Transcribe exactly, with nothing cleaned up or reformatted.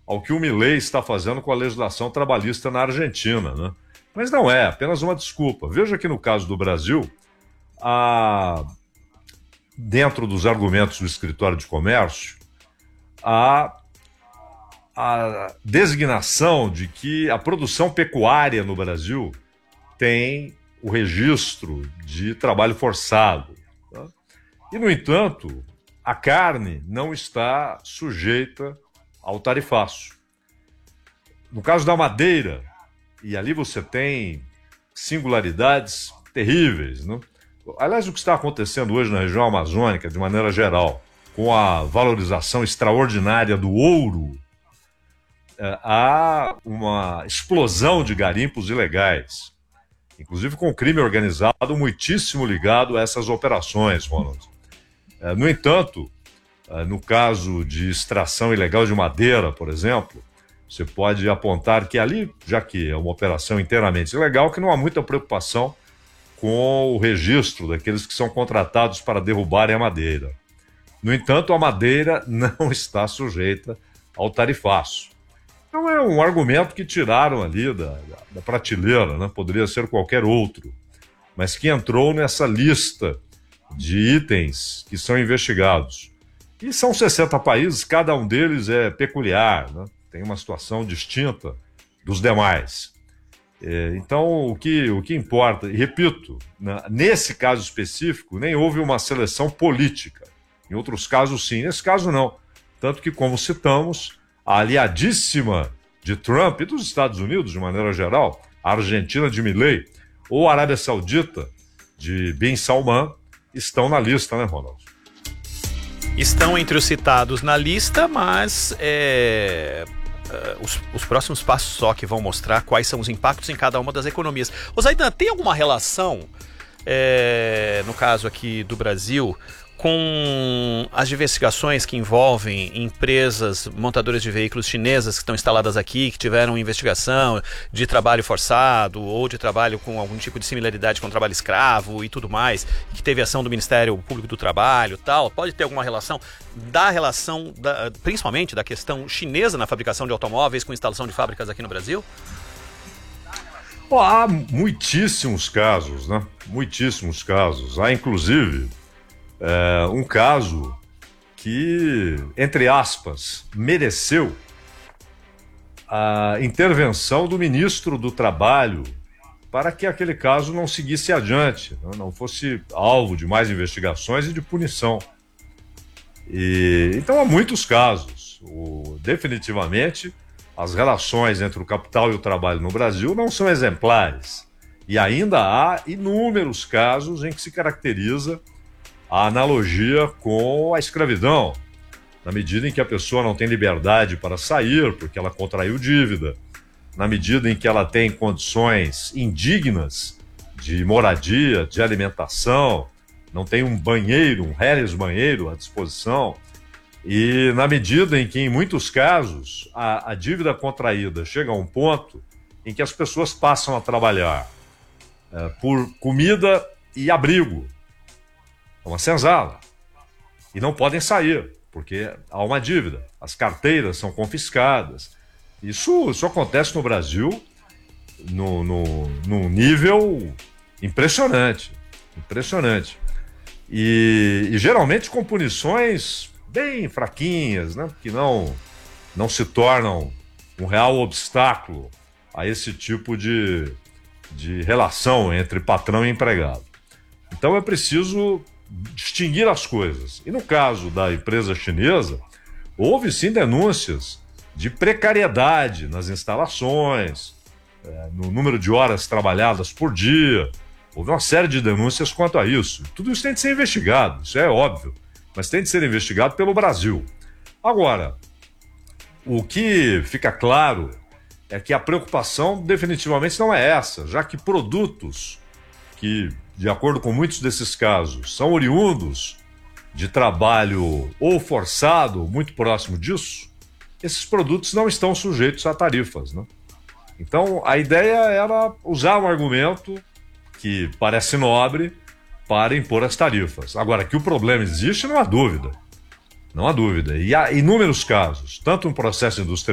ao que o Milei está fazendo com a legislação trabalhista na Argentina, né? Mas não é, apenas uma desculpa. Veja que no caso do Brasil, a... dentro dos argumentos do escritório de comércio, a... a designação de que a produção pecuária no Brasil tem o registro de trabalho forçado. Tá? E, no entanto, a carne não está sujeita ao tarifaço. No caso da madeira, e ali você tem singularidades terríveis, né? Aliás, o que está acontecendo hoje na região amazônica, de maneira geral, com a valorização extraordinária do ouro, é, há uma explosão de garimpos ilegais, inclusive com crime organizado muitíssimo ligado a essas operações, Ronald. É, no entanto, é, no caso de extração ilegal de madeira, por exemplo, você pode apontar que ali, já que é uma operação inteiramente ilegal, que não há muita preocupação com o registro daqueles que são contratados para derrubarem a madeira. No entanto, a madeira não está sujeita ao tarifaço. Então é um argumento que tiraram ali da, da, da prateleira, né? Poderia ser qualquer outro, mas que entrou nessa lista de itens que são investigados. E são sessenta países, cada um deles é peculiar, né? Tem uma situação distinta dos demais. É, então, o que, o que importa, e repito, na, nesse caso específico, nem houve uma seleção política. Em outros casos, sim. Nesse caso, não. Tanto que, como citamos, a aliadíssima de Trump e dos Estados Unidos, de maneira geral, a Argentina de Milei, ou a Arábia Saudita de Bin Salman, estão na lista, né, Ronald? Estão entre os citados na lista, mas é, uh, os, os próximos passos só que vão mostrar quais são os impactos em cada uma das economias. Ô Zaidan, tem alguma relação, é, no caso aqui do Brasil, com as investigações que envolvem empresas montadoras de veículos chinesas que estão instaladas aqui, que tiveram investigação de trabalho forçado ou de trabalho com algum tipo de similaridade com trabalho escravo e tudo mais, que teve ação do Ministério Público do Trabalho e tal? Pode ter alguma relação da relação, da, principalmente da questão chinesa na fabricação de automóveis com instalação de fábricas aqui no Brasil? Oh, há muitíssimos casos, né? Muitíssimos casos. Há, inclusive, É, um caso que, entre aspas, mereceu a intervenção do ministro do Trabalho para que aquele caso não seguisse adiante, não fosse alvo de mais investigações e de punição. E, então há muitos casos. O, definitivamente, as relações entre o capital e o trabalho no Brasil não são exemplares. E ainda há inúmeros casos em que se caracteriza a analogia com a escravidão, na medida em que a pessoa não tem liberdade para sair porque ela contraiu dívida, na medida em que ela tem condições indignas de moradia, de alimentação, não tem um banheiro, um reles banheiro à disposição, e na medida em que, em muitos casos, a, a dívida contraída chega a um ponto em que as pessoas passam a trabalhar é, por comida e abrigo, uma senzala, e não podem sair, porque há uma dívida, as carteiras são confiscadas. Isso, isso acontece no Brasil no, no, num nível impressionante, impressionante. E, e geralmente com punições bem fraquinhas, né, que não, não se tornam um real obstáculo a esse tipo de, de relação entre patrão e empregado. Então é preciso distinguir as coisas. E no caso da empresa chinesa, houve sim denúncias de precariedade nas instalações, é, no número de horas trabalhadas por dia. Houve uma série de denúncias quanto a isso. Tudo isso tem de ser investigado, isso é óbvio, mas tem de ser investigado pelo Brasil. Agora, o que fica claro é que a preocupação definitivamente não é essa, já que produtos que, de acordo com muitos desses casos, são oriundos de trabalho ou forçado, ou muito próximo disso, esses produtos não estão sujeitos a tarifas, né? Então, a ideia era usar um argumento que parece nobre para impor as tarifas. Agora, que o problema existe, não há dúvida. Não há dúvida. E há inúmeros casos, tanto no processo industrial